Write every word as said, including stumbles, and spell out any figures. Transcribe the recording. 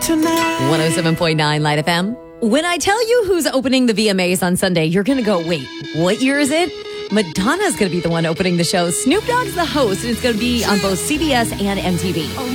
tonight. one oh seven point nine Light F M. When I tell you who's opening the V M As on Sunday, you're going to go, wait, what year is it? Madonna's going to be the one opening the show. Snoop Dogg's the host, and it's going to be on both C B S and M T V.